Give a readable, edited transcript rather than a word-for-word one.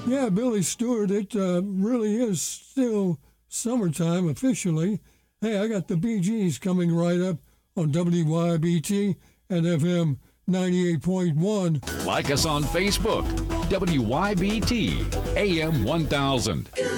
Yeah, Billy Stewart, it really is still summertime officially. Hey, I got the Bee Gees coming right up on WYBT and FM 98.1. Like us on Facebook, WYBT AM 1000.